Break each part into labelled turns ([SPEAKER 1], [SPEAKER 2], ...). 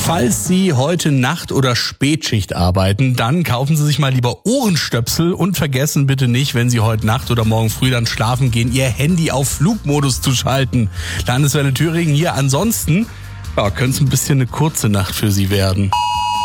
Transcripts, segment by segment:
[SPEAKER 1] Falls Sie heute Nacht- oder Spätschicht arbeiten, dann kaufen Sie sich mal lieber Ohrenstöpsel und vergessen bitte nicht, wenn Sie heute Nacht oder morgen früh dann schlafen gehen, Ihr Handy auf Flugmodus zu schalten. Landeswelle Thüringen hier. Ansonsten könnte es ein bisschen eine kurze Nacht für Sie werden.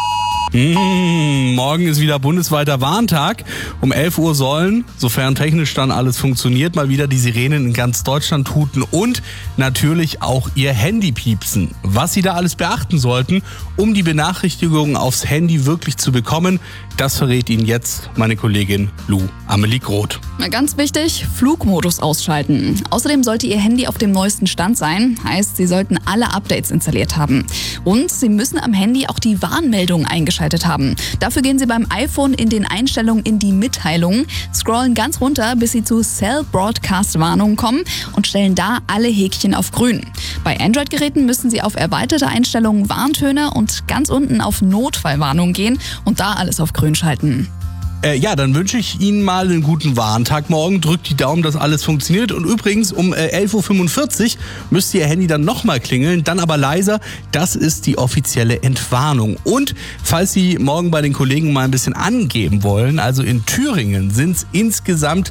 [SPEAKER 1] Morgen ist wieder bundesweiter Warntag. Um 11 Uhr sollen, sofern technisch dann alles funktioniert, mal wieder die Sirenen in ganz Deutschland huten und natürlich auch Ihr Handy piepsen. Was Sie da alles beachten sollten, um die Benachrichtigungen aufs Handy wirklich zu bekommen, das verrät Ihnen jetzt meine Kollegin Lou Amelie Groth.
[SPEAKER 2] Ganz wichtig, Flugmodus ausschalten. Außerdem sollte Ihr Handy auf dem neuesten Stand sein. Heißt, Sie sollten alle Updates installiert haben. Und Sie müssen am Handy auch die Warnmeldungen eingeschaltet haben. Dafür gehen Sie beim iPhone in den Einstellungen in die Mitteilungen, scrollen ganz runter, bis Sie zu Cell Broadcast Warnungen kommen und stellen da alle Häkchen auf grün. Bei Android-Geräten müssen Sie auf erweiterte Einstellungen Warntöne und ganz unten auf Notfallwarnungen gehen und da alles auf grün schalten.
[SPEAKER 1] Dann wünsche ich Ihnen mal einen guten Warntag morgen. Drückt die Daumen, dass alles funktioniert. Und übrigens, um 11.45 Uhr müsste Ihr Handy dann nochmal klingeln, dann aber leiser. Das ist die offizielle Entwarnung. Und falls Sie morgen bei den Kollegen mal ein bisschen angeben wollen, also in Thüringen sind es insgesamt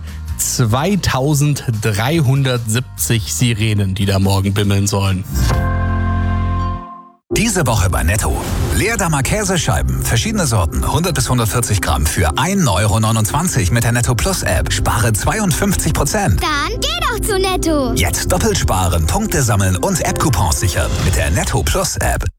[SPEAKER 1] 2370 Sirenen, die da morgen bimmeln sollen.
[SPEAKER 3] Diese Woche bei Netto. Leerdammer Käsescheiben, verschiedene Sorten, 100 bis 140 Gramm für 1,29 € mit der Netto Plus App. Spare 52%.
[SPEAKER 4] Dann geh doch zu Netto.
[SPEAKER 3] Jetzt doppelt sparen, Punkte sammeln und App-Coupons sichern mit der Netto Plus App.